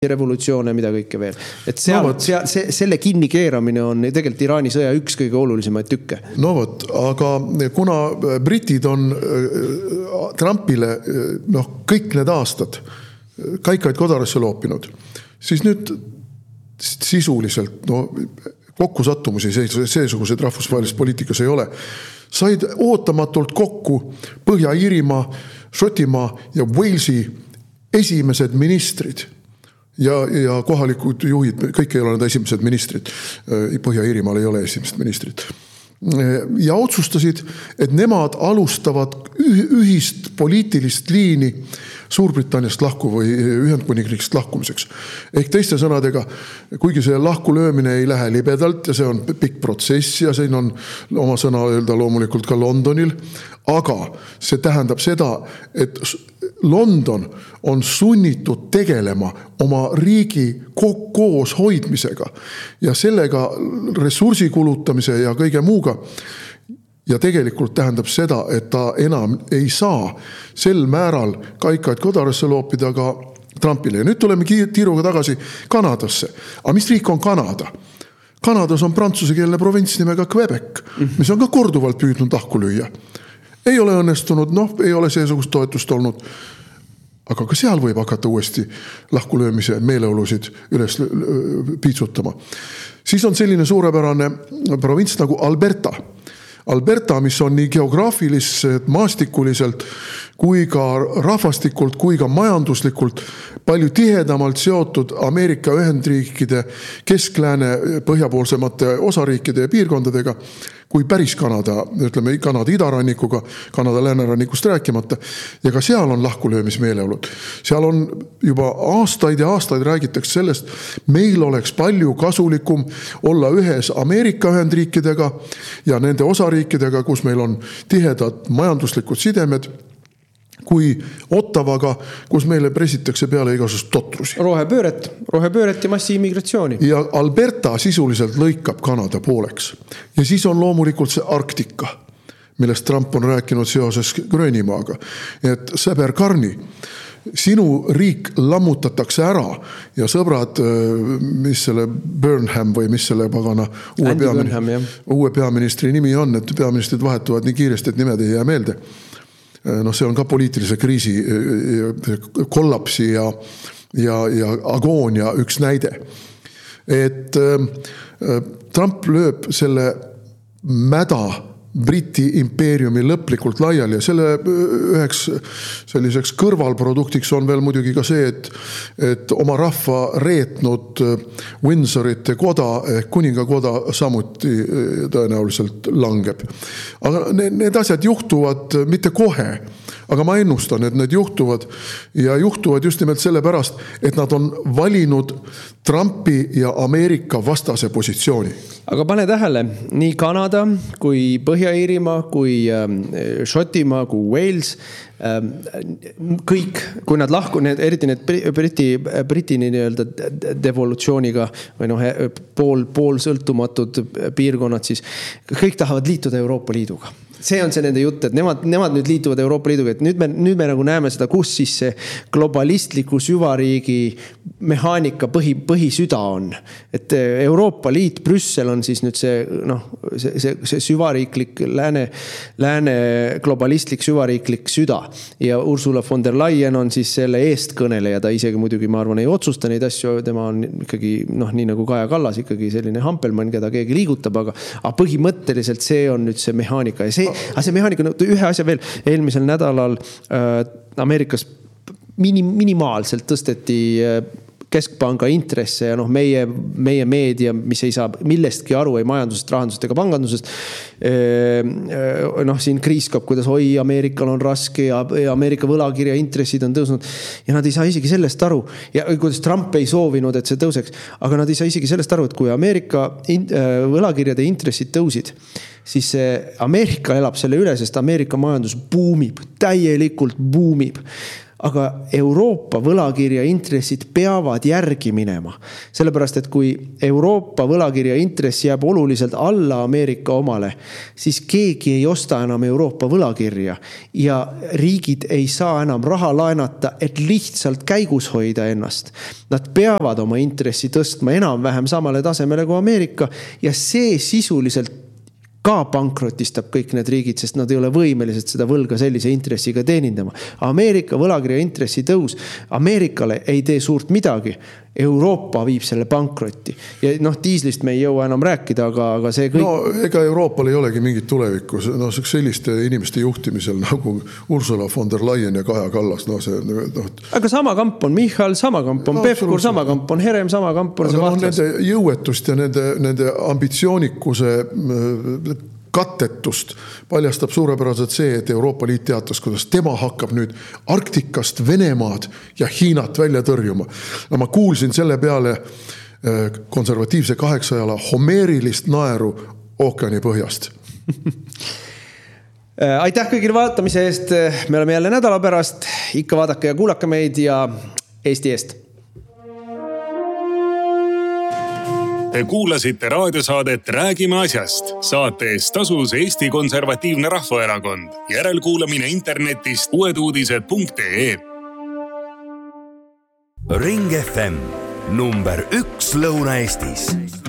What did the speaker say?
revolutsioone, mida kõike veel. Et selle kinni keeramine on tegelikult Iraani sõja üks kõige olulisemaid tükke. No vot, aga kuna britid on Trumpile kõik need aastad kaikaid kodarasse loopinud, siis nüüd sisuliselt kokkusattumusi seesuguseid rahvusvahelist poliitikas ei ole. Said ootamatult kokku Põhja-Iirimaa, Šotimaa ja Walesi esimesed ministrid ja kohalikud juhid, kõik ei ole need esimesed ministrid. Põhja-Iirimaal ei ole esimesed ministrid. Ja otsustasid, et nemad alustavad ühist poliitilist liini Suurbritanniast lahku või Ühendkuningriigist lahkumiseks. Ehk teiste sõnadega, kuigi see lahku löömine ei lähe libedalt ja see on pikk protsess ja siin on oma sõna öelda loomulikult ka Londonil, aga see tähendab seda, et London on sunnitud tegelema oma riigi koos hoidmisega ja sellega ressursi kulutamise ja kõige muuga. Ja tegelikult tähendab seda, et ta enam ei saa sel määral kaikaid kodarasse loopida ka Trumpile. Ja nüüd tuleme tiiruga tagasi Kanadasse. Aga mis riik on Kanada? Kanadas on prantsusekeelne provints nimega Quebec, mis on ka korduvalt püüdnud lahku lüüa. Ei ole õnnestunud, ei ole seesugust toetust olnud. Aga ka seal võib hakata uuesti lahkulöömise meeleolusid üles piitsutama. Siis on selline suurepärane provints nagu Alberta, mis on nii geograafiliselt, maastikuliselt kui ka rahvastikult, kui ka majanduslikult palju tihedamalt seotud Ameerika Ühendriikide kesklääne põhjapoolsemate osariikide ja piirkondadega kui päris Kanada, ütleme Kanada idarannikuga, Kanada läänerannikust rääkimata. Ja ka seal on lahkulöömismeeleolud. Seal on juba aastaid ja aastaid räägitakse sellest, meil oleks palju kasulikum olla ühes Ameerika Ühendriikidega ja nende osariikidega, kus meil on tihedad majanduslikud sidemed, kui Ottavaga, kus meile presitakse peale igasugust totrusi. Rohepööret ja massiimmigratsiooni. Ja Alberta sisuliselt lõikab Kanada pooleks. Ja siis on loomulikult see Arktika, millest Trump on rääkinud seoses Gröönimaaga. Et sõber Karni, sinu riik lammutatakse ära ja sõbrad, mis selle Burnham või mis selle pagana uue peaministri nimi on, et peaministrid vahetuvad nii kiiresti, et nimed ei jää meelde. See on ka poliitilise kriisi kollapsi ja agoonia üks näide. Et Trump lööb selle mäda Briti impeeriumi lõplikult laiali ja selle üheks selliseks kõrvalproduktiks on veel muidugi ka see, et oma rahva reetnud Windsorite koda, kuningakoda samuti tõenäoliselt langeb. Aga need asjad juhtuvad mitte kohe, aga ma ennustan, et need juhtuvad ja juhtuvad just nimelt sellepärast, et nad on valinud Trumpi ja Ameerika vastase positsiooni. Aga pane tähele, nii Kanada kui Põhja-Iirimaa, kui Šotimaa, kui Wales, kõik, kui nad lahku, eriti need Briti nii-öelda devolutsiooniga või pool sõltumatud piirkonnad, siis kõik tahavad liituda Euroopa Liiduga. See on see nende jutt, et nemad nüüd liituvad Euroopa Liiduga, et nüüd me nagu näeme seda, kus siis see globalistliku süvariigi mehaanika põhisüda on. Et Euroopa Liit, Brüssel on siis nüüd see süvariiklik lääne globalistlik süvariiklik süda ja Ursula von der Leyen on siis selle eestkõneleja, ta isegi muidugi ma arvan ei otsusta neid asju, tema on ikkagi nii nagu Kaja Kallas ikkagi selline hampelmann, keda keegi liigutab, aga põhimõtteliselt see on nüüd see mehaanika ja see mehaanika, ühe asja veel, eelmisel nädalal Ameerikas minimaalselt tõsteti keskpanga intresse ja meie meedia, mis ei saa millestki aru ei majandusest, rahandusest ega pangandusest, siin kriiskab, kuidas Ameerikal on raske ja Ameerika võlakirja intressid on tõusnud ja nad ei saa isegi sellest aru ja kuidas Trump ei soovinud, et see tõuseks, aga nad ei saa isegi sellest aru, et kui Ameerika võlakirjade intressid tõusid, siis Ameerika elab selle üle, sest Ameerika majandus buumib, täielikult buumib. aga Euroopa võlakirja intressid peavad järgi minema. Sellepärast, et kui Euroopa võlakirja intress jääb oluliselt alla Ameerika omale, siis keegi ei osta enam Euroopa võlakirja ja riigid ei saa enam raha laenata, et lihtsalt käigus hoida ennast. Nad peavad oma intressi tõstma enam-vähem samale tasemele kui Ameerika ja see sisuliselt ka pankrotistab kõik need riigid, sest nad ei ole võimelised seda võlga sellise intressiga teenindama. Ameerika võlakirja intressi tõus Ameerikale ei tee suurt midagi. Euroopa viib selle pankrotti. Ja diislist me ei jõua enam rääkida, aga see kõik... No ega Euroopal ei olegi mingit tulevikku. Selliste inimeste juhtimisel nagu Ursula von der Leyen ja Kaja Kallas. Aga sama kamp on Michal, sama kamp on Pevkur, sama kamp on Herem, sama kamp on see Vahtlas. Nende jõuetust ja nende ambitsioonikuse kattetust paljastab suurepäraselt see, et Euroopa Liit teatas, kuidas tema hakkab nüüd Arktikast Venemaad ja Hiinat välja tõrjuma. No ma kuulsin selle peale konservatiivse 8-jala homeerilist naeru ookeani põhjast. Aitäh kõigile vaatamise eest. Me oleme jälle nädala pärast. Ikka vaadake ja kuulake meid ja Eesti eest. Te kuulasite raadiosaadet Räägime asjast. Saate eest tasus Eesti Konservatiivne Rahvaerakond. Järelkuulamine internetist uueduudised.ee. Ring FM number 1 Lõuna-Eestis.